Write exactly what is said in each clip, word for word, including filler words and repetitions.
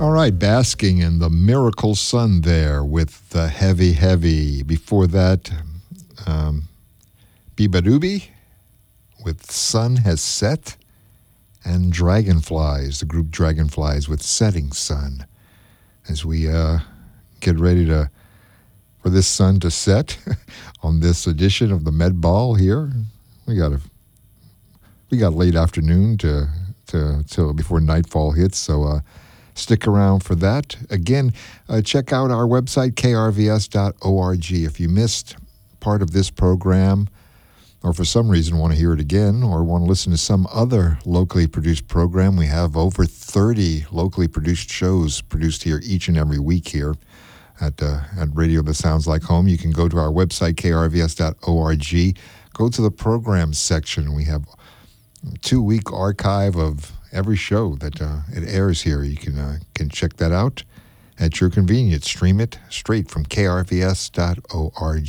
All right, basking in the miracle sun there with the heavy, heavy. Before that, um, Bibadoobie with Sun Has Set, and Dragonflies, the group Dragonflies with Setting Sun. As we uh, get ready to for this sun to set on this edition of the Med Ball here, we got a we got late afternoon to to till before nightfall hits. So. Uh, Stick around for that. Again, uh, check out our website, k r v s dot org. If you missed part of this program, or for some reason want to hear it again, or want to listen to some other locally produced program, we have over thirty locally produced shows produced here each and every week here at, uh, at Radio That Sounds Like Home. You can go to our website, k r v s dot org. Go to the programs section. We have a two-week archive of every show that uh, it airs here. You can uh, can check that out at your convenience. Stream it straight from k r v s dot org.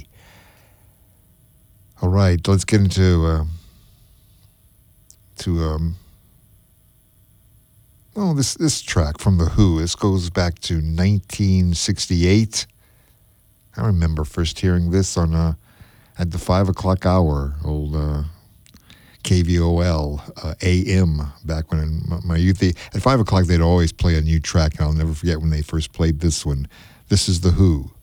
All right, let's get into uh, to um, oh this this track from The Who. This goes back to nineteen sixty-eight. I remember first hearing this on uh, at the five o'clock hour. Old. Uh, K V O L uh, A M back when in my, my youth. They, at five o'clock, they'd always play a new track, and I'll never forget when they first played this one. This is The Who.